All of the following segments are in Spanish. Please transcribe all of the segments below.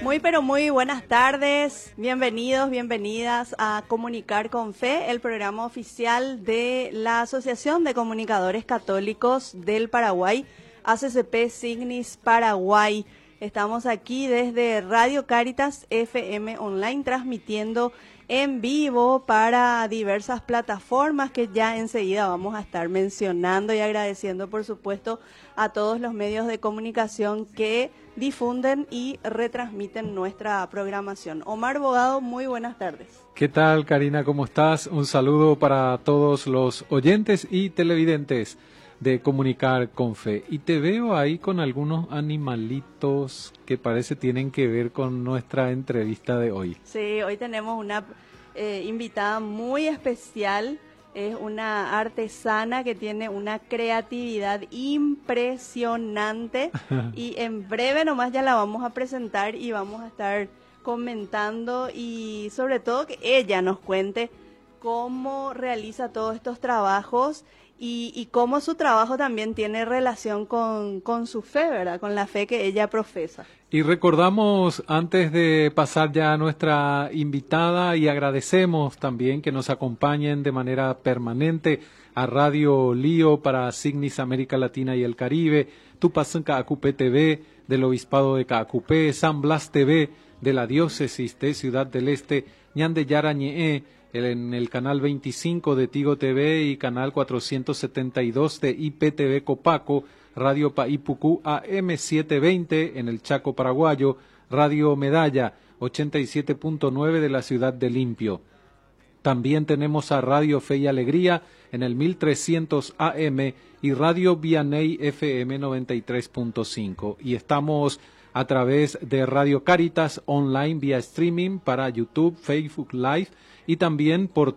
Muy pero muy buenas tardes, bienvenidos, bienvenidas a Comunicar con Fe, el programa oficial de la Asociación de Comunicadores Católicos del Paraguay, ACCP Signis Paraguay. Estamos aquí desde Radio Cáritas FM Online transmitiendo en vivo para diversas plataformas que ya enseguida vamos a estar mencionando y agradeciendo por supuesto a todos los medios de comunicación que difunden y retransmiten nuestra programación. Omar Bogado, muy buenas tardes. ¿Qué tal, Karina? ¿Cómo estás? Un saludo para todos los oyentes y televidentes de Comunicar con Fe. Y te veo ahí con algunos animalitos que parece tienen que ver con nuestra entrevista de hoy. Sí, hoy tenemos una invitada muy especial. Es una artesana que tiene una creatividad impresionante y en breve nomás ya la vamos a presentar y vamos a estar comentando y sobre todo que ella nos cuente cómo realiza todos estos trabajos y cómo su trabajo también tiene relación con su fe, ¿verdad? Con la fe que ella profesa. Y recordamos, antes de pasar ya a nuestra invitada, y agradecemos también que nos acompañen de manera permanente a Radio Lío para Signis América Latina y el Caribe, Tupasun Caacupé TV del Obispado de Caacupé, San Blas TV de la Diócesis de Ciudad del Este, Ñande Yarañeé, en el canal 25 de Tigo TV y canal 472 de IPTV Copaco, Radio Paipucú AM 720 en el Chaco paraguayo, Radio Medalla 87.9 de la ciudad de Limpio. También tenemos a Radio Fe y Alegría en el 1300 AM y Radio Vianey FM 93.5. Y estamos a través de Radio Cáritas online vía streaming para YouTube, Facebook Live y también por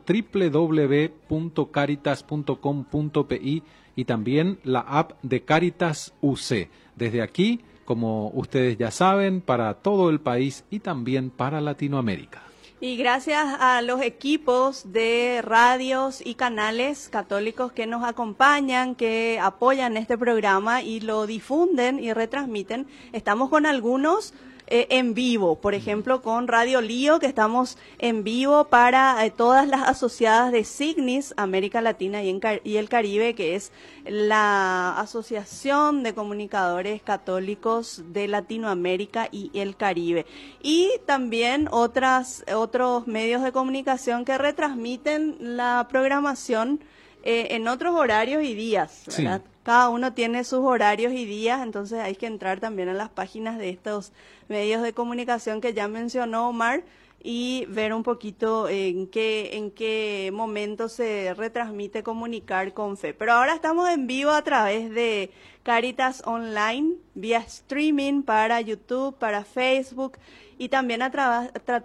www.caritas.com.pi y también la app de Cáritas UC. Desde aquí, como ustedes ya saben, para todo el país y también para Latinoamérica. Y gracias a los equipos de radios y canales católicos que nos acompañan, que apoyan este programa y lo difunden y retransmiten. Estamos con algunos en vivo, por ejemplo con Radio Lío, que estamos en vivo para todas las asociadas de Signis América Latina y el Caribe, que es la Asociación de Comunicadores Católicos de Latinoamérica y el Caribe, y también otros medios de comunicación que retransmiten la programación en otros horarios y días, ¿verdad? Sí. Cada uno tiene sus horarios y días, entonces hay que entrar también a las páginas de estos medios de comunicación que ya mencionó Omar y ver un poquito en qué momento se retransmite Comunicar con Fe. Pero ahora estamos en vivo a través de Cáritas Online, vía streaming para YouTube, para Facebook y también a